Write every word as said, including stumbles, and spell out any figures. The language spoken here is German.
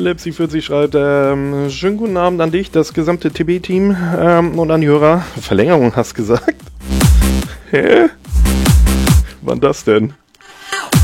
Lipsy vierzig schreibt, ähm, schönen guten Abend an dich, das gesamte T B-Team ähm, und an die Hörer. Verlängerung hast gesagt? Hä? Wann das denn?